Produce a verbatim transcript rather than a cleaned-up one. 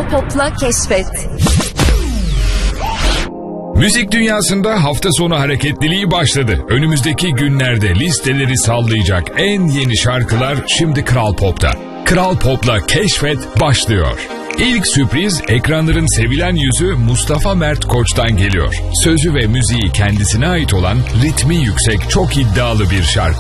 Kral Pop'la keşfet. Müzik dünyasında hafta sonu hareketliliği başladı. Önümüzdeki günlerde listeleri sallayacak en yeni şarkılar şimdi Kral Pop'ta. Kral Pop'la keşfet başlıyor. İlk sürpriz ekranların sevilen yüzü Mustafa Mert Koç'tan geliyor. Sözü ve müziği kendisine ait olan ritmi yüksek çok iddialı bir şarkı.